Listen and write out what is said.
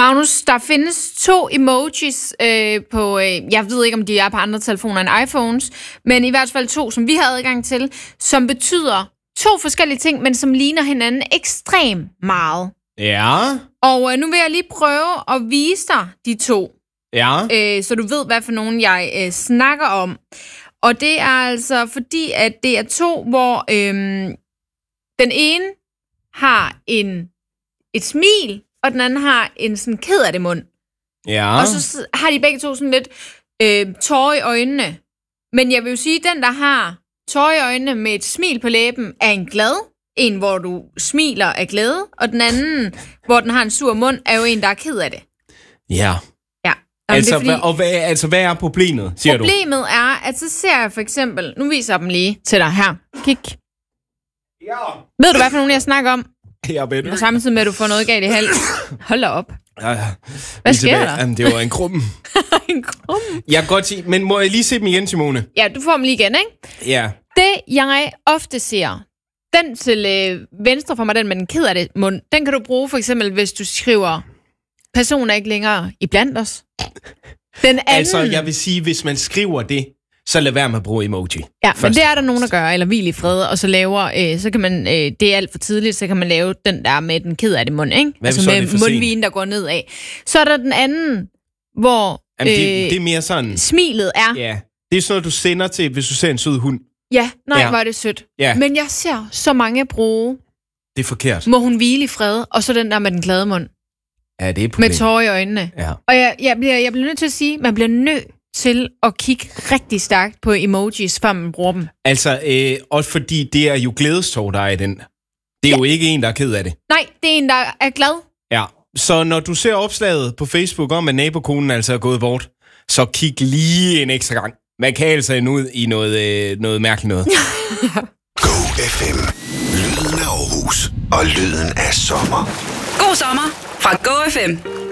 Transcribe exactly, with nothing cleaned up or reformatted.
Magnus, der findes to emojis øh, på, øh, jeg ved ikke, om de er på andre telefoner end iPhones, men i hvert fald to, som vi har adgang til, som betyder to forskellige ting, men som ligner hinanden ekstremt meget. Ja. Og øh, nu vil jeg lige prøve at vise dig de to, Ja. øh, så du ved, hvad for nogen jeg øh, snakker om. Og det er altså fordi, at det er to, hvor øh, den ene har en et smil, og den anden har en sådan ked af det mund. Ja. Og så har de begge to sådan lidt øh, tårer i øjnene. Men jeg vil jo sige, at den, der har tårer i øjnene med et smil på læben, er en glad. En, hvor du smiler af glæde. Og den anden, hvor den har en sur mund, er jo en, der er ked af det. Ja. Ja. Altså, fordi, og hvad, altså, hvad er problemet, siger problemet du? Problemet er, at så ser jeg for eksempel... Nu viser jeg dem lige til dig her. Kig. Ja. Ved du, hvad for nogen jeg snakker om? Jeg ved det. Samtidig med, at du får noget galt i halsen. Hold da op. Ja, ja. Hvad sker der? Jamen, det var en krumme. En krumme? Jeg kan godt sige, men må jeg lige se dem igen, Simone? Ja, du får dem lige igen, ikke? Ja. Det, jeg ofte ser, den til øh, venstre for mig, den med den ked af det mund, den kan du bruge for eksempel, hvis du skriver, personen er ikke længere iblandt os. Den anden... Altså, jeg vil sige, hvis man skriver det, så lad være med at bruge emoji. Ja, først. Men det er der nogen, der gør, eller hvil i fred, og så laver, øh, så kan man, øh, det er alt for tidligt, så kan man lave den der med den ked af det mund, ikke? Hvad altså med mundvinen, der går nedad. Så er der den anden, hvor Jamen, det, øh, det er mere sådan... smilet er... Ja, det er sådan noget, du sender til, hvis du ser en sød hund. Ja, nej, ja. Hvor er det sødt. Ja. Men jeg ser så mange bruge... Det er forkert. Må hun hvile i fred, og så den der med den glade mund. Ja, det er problem. Med tårer i øjnene. Ja. Og jeg, jeg, bliver, jeg bliver nødt til at sige, man bliver nødt til at kigge rigtig stærkt på emojis, før man bruger dem. Altså, øh, også fordi det er jo glædestår, der er i den. Det er ja. jo ikke en, der er ked af det. Nej, det er en, der er glad. Ja, så når du ser opslaget på Facebook om, at nabokonen altså er gået bort, så kig lige en ekstra gang. Man kan altså ende ud i noget, øh, noget mærkeligt noget. Ja. Go F M. Lyden af Aarhus og lyden af sommer. God sommer fra Go F M.